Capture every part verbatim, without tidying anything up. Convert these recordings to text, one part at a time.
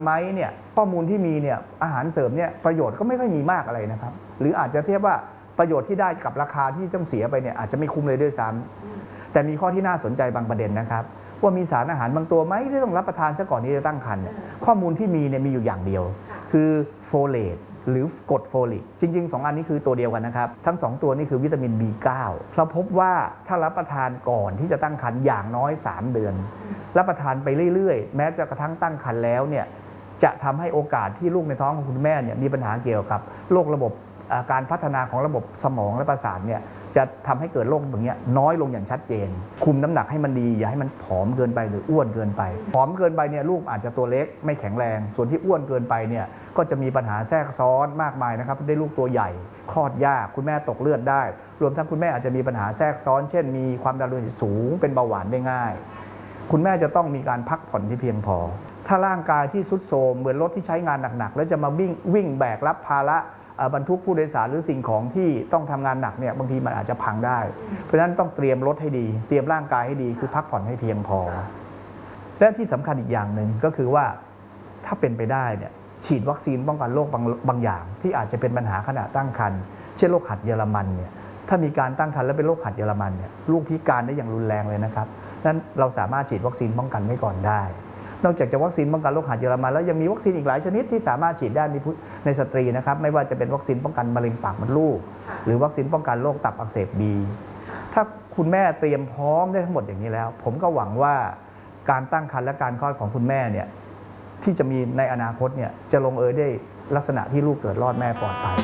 ไหมเนี่ยข้อมูลที่มีเนี่ยอาหารเสริมเนี่ยประโยชน์ก็ไม่ค่อยมีมากอะไรนะครับหรืออาจจะเทียบว่าประโยชน์ที่ได้กับราคาที่ต้องเสียไปเนี่ยอาจจะไม่คุ้มเลยด้วยซ้ำแต่มีข้อที่น่าสนใจบางประเด็นนะครับว่ามีสารอาหารบางตัวไหมที่ต้องรับประทานซะก่อนที่จะตั้งครรภ์ข้อมูลที่มีเนี่ยมีอยู่อย่างเดียวคือโฟเลตหรือกรดโฟลิกจริงๆสองอันนี้คือตัวเดียวกันนะครับทั้งสองตัวนี้คือวิตามิน บี เก้า เราพบว่าถ้ารับประทานก่อนที่จะตั้งครรภ์อย่างน้อยสามเดือนรับประทานไปเรื่อยๆแม้จะกระทั่งตั้งครรภ์แล้วเนี่ยจะทำให้โอกาสที่ลูกในท้องของคุณแม่เนี่ยมีปัญหาเกี่ยวกับโรคระบบการพัฒนาของระบบสมองและประสาทเนี่ยจะทำให้เกิดโรคแบบนี้น้อยลงอย่างชัดเจนคุมน้ำหนักให้มันดีอย่าให้มันผอมเกินไปหรืออ้วนเกินไปผอมเกินไปเนี่ยลูกอาจจะตัวเล็กไม่แข็งแรงส่วนที่อ้วนเกินไปเนี่ยก็จะมีปัญหาแทรกซ้อนมากมายนะครับได้ลูกตัวใหญ่คลอดยากคุณแม่ตกเลือดได้รวมทั้งคุณแม่อาจจะมีปัญหาแทรกซ้อนเช่นมีความดันโลหิตสูงเป็นเบาหวานได้ง่ายคุณแม่จะต้องมีการพักผ่อนที่เพียงพอถ้าร่างกายที่ทรุดโทรมเหมือนรถที่ใช้งานหนักๆแล้วจะมาวิ่งวิ่งแบกรับภาระบรรทุกผู้โดยสารหรือสิ่งของที่ต้องทำงานหนักเนี่ยบางทีมันอาจจะพังได้เพราะฉะนั้นต้องเตรียมรถให้ดีเตรียมร่างกายให้ดีคือพักผ่อนให้เพียงพอและที่สำคัญอีกอย่างหนึ่งก็คือว่าถ้าเป็นไปได้เนี่ยฉีดวัคซีนป้องกันโรคบางบางอย่างที่อาจจะเป็นปัญหาขณะตั้งครรภ์เช่นโรคหัดเยอรมันเนี่ยถ้ามีการตั้งครรภ์แล้วเป็นโรคหัดเยอรมันเนี่ยลูกพิการได้อย่างรุนแรงเลยนะครับนั้นเราสามารถฉีดวัคซีนป้องกันไว้ก่อนได้นอกจากจะวัคซีนป้องกันโรคหัดเยอรมันแล้วยังมีวัคซีนอีกหลายชนิดที่สามารถฉีดได้ในในสตรีนะครับไม่ว่าจะเป็นวัคซีนป้องกันมะเร็งปากมดลูกหรือวัคซีนป้องกันโรคตับอักเสบบีถ้าคุณแม่เตรียมพร้อมได้ทั้งหมดอย่างนี้แล้วผมก็หวังว่าการตั้งครรภ์และการคลอดของคุณแม่เนี่ยที่จะมีในอนาคตเนี่ยจะลงเอยได้ลักษณะที่ลูกเกิดรอดแม่ปลอดภัย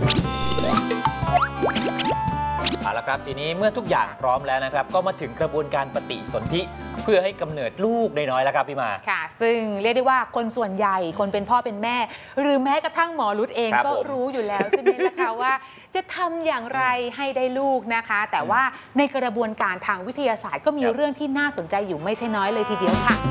เอาละครับทีนี้เมื่อทุกอย่างพร้อมแล้วนะครับก็มาถึงกระบวนการปฏิสนธิเพื่อให้กำเนิดลูกน้อยๆแล้วครับพี่มาค่ะซึ่งเรียกได้ว่าคนส่วนใหญ่คนเป็นพ่อเป็นแม่หรือแม้กระทั่งหมอรุธเองก็รู้อยู่แล้วใช่ไหมล่ะคะว่าจะทำอย่างไรให้ได้ลูกนะคะแต่ว่าในกระบวนการทางวิทยาศาสตร์ก็มีเรื่องที่น่าสนใจอยู่ไม่ใช่น้อยเลยทีเดียวค่ะ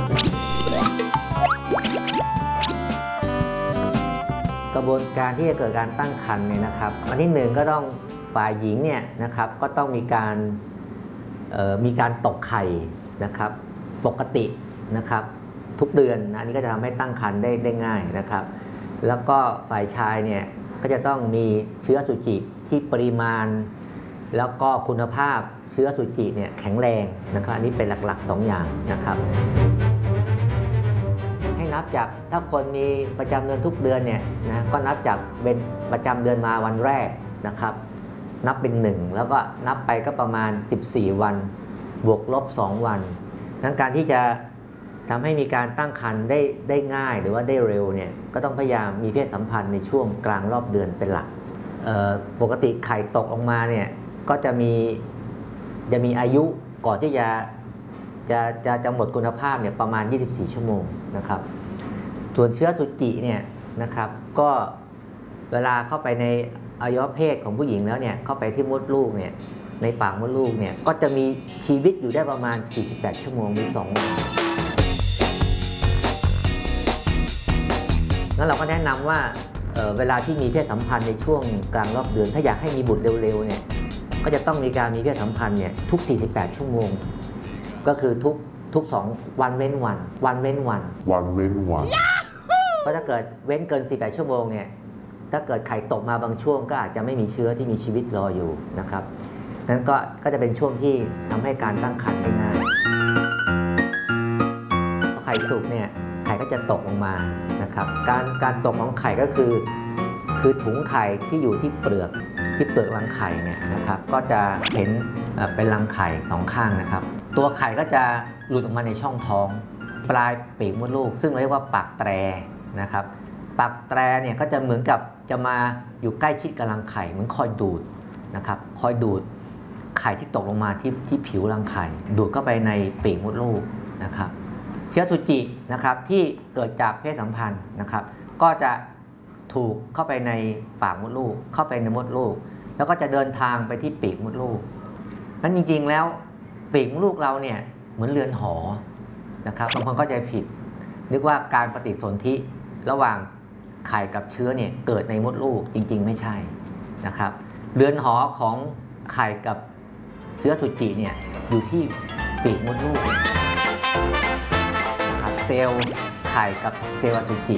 กระบวนการที่จะเกิดการตั้งครรภ์เนี่ยนะครับอันที่หนึ่งก็ต้องฝ่ายหญิงเนี่ยนะครับก็ต้องมีการมีการตกไข่นะครับปกตินะครับทุกเดือนนะอันนี้ก็จะทำให้ตั้งครรภ์ได้ได้ง่ายนะครับแล้วก็ฝ่ายชายเนี่ยก็จะต้องมีเชื้ออสุจิที่ปริมาณแล้วก็คุณภาพเชื้ออสุจิเนี่ยแข็งแรงนะครับอันนี้เป็นหลักๆสองอย่างนะครับให้นับจากถ้าคนมีประจำเดือนทุกเดือนเนี่ยนะก็นับจากเป็นประจำเดือนมาวันแรกนะครับนับเป็นหนึ่งแล้วก็นับไปก็ประมาณสิบสี่วันบวกลบสองวันนั้นการที่จะทำให้มีการตั้งครรภ์ได้ได้ง่ายหรือว่าได้เร็วเนี่ยก็ต้องพยายามมีเพศสัมพันธ์ในช่วงกลางรอบเดือนเป็นหลักปกติไข่ตกออกมาเนี่ยก็จะมีจะมีอายุก่อนที่จะจะจะจะหมดคุณภาพเนี่ยประมาณยี่สิบสี่ชั่วโมงนะครับส่วนเชื้ออสุจิเนี่ยนะครับก็เวลาเข้าไปในอวัยวะเพศของผู้หญิงแล้วเนี่ยเข้าไปที่มดลูกเนี่ยในปากมดลูกเนี่ยก็จะมีชีวิตอยู่ได้ประมาณสี่สิบแปดชั่วโมงมีสองวันแล้วเราก็แนะนำว่า เ, เวลาที่มีเพศสัมพันธ์ในช่วงกลางรอบเดือนถ้าอยากให้มีบุตรเร็วๆเนี่ยก็จะต้องมีการมีเพศสัมพันธ์เนี่ยทุกสี่สิบแปดชั่วโมงก็คือทุกทุกสองวันเว้นวันวันเว้นวันวันเว้นวันเพราะถ้าเกิดเว้นเกินสี่สิบแปดชั่วโมงเนี่ยถ้าเกิดไข่ตกมาบางช่วงก็อาจจะไม่มีเชื้อที่มีชีวิตรออยู่นะครับนั้นก็ก็จะเป็นช่วงที่ทำให้การตั้งครรภ์ได้ง่ายพอไข่สุกเนี่ยไข่ก็จะตกลงมานะครับการการตกของไข่ก็คือคือถุงไข่ที่อยู่ที่เปลือกที่เปลือกรังไข่เนี่ยนะครับก็จะเห็นเป็นรังไข่สองข้างนะครับตัวไข่ก็จะหลุดออกมาในช่องท้องปลายปีกมดลูกซึ่งเรียกว่าปากแตรนะครับปากแตรเนี่ยก็จะเหมือนกับจะมาอยู่ใกล้ชิดกับรังไข่เหมือนคอยดูดนะครับคอยดูดไข่ที่ตกลงมาที่ที่ผิวรังไข่ดูดเข้าไปในปีกมดลูกนะครับเชื้ออสุจินะครับที่เกิดจากเพศสัมพันธ์นะครับก็จะถูกเข้าไปในปากมดลูกเข้าไปในมดลูกแล้วก็จะเดินทางไปที่ปีกมดลูกนั้นจริงๆแล้วปีกมดลูกเราเนี่ยเหมือนเรือนหอนะครับบางคนเข้าใจผิดนึกว่าการปฏิสนธิระหว่างไข่กับเชื้อเนี่ยเกิดในมดลูกจริงๆไม่ใช่นะครับเรือนหอของไข่กับเชื้ออสุจิเนี่ยอยู่ที่ปีกมดลูกเซลล์ไข่กับเซลล์อสุจิ